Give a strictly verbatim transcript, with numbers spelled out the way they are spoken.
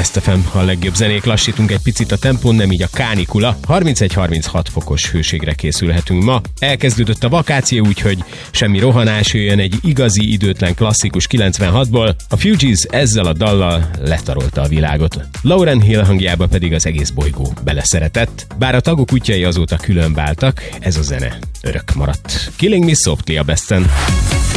Best ef em, a legjobb zenék. Lassítunk egy picit a tempón, nem így a kánikula. harmincegy-harminchat fokos hőségre készülhetünk ma. Elkezdődött a vakáció, úgyhogy semmi rohanás, jöjjön egy igazi időtlen klasszikus kilencvenhatból. A Fugees ezzel a dallal letarolta a világot. Lauryn Hill hangjába pedig az egész bolygó beleszeretett. Bár a tagok útjai azóta külön váltak, ez a zene örök maradt. Killing Me Softly a Besten.